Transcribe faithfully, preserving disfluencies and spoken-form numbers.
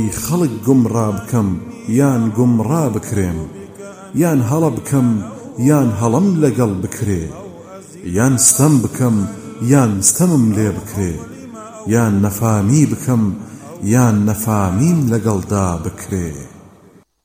خەڵک گومڕا بکەم یان گومڕا بکرێم، یان هەڵە بکەم یان هەڵەم لەگەڵ بکرێ، یان ستەم بکەم یان ستەمم لێ بکرێ، یان نەفامی بکەم یان نەفامیم لەگەڵدا بکرێ.